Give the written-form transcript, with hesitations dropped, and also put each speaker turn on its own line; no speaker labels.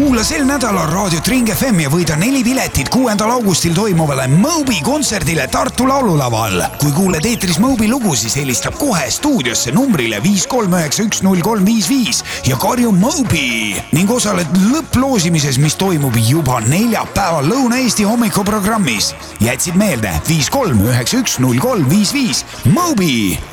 Kuula sel nädalal Raadiot Ring FM ja võida 4 piletit 6. augustil toimuvale Moby kontserdile Tartu laululaval. Kui kuuled eetris Moby lugu, siis helistab kohe stuudiosse numbrile 5391035 ja karju Moby ning osaled lõpploosimises, mis toimub juba neljapäeval Lõuna-Eesti hommikuprogrammis. Jätsid meelde 5391035 Moby.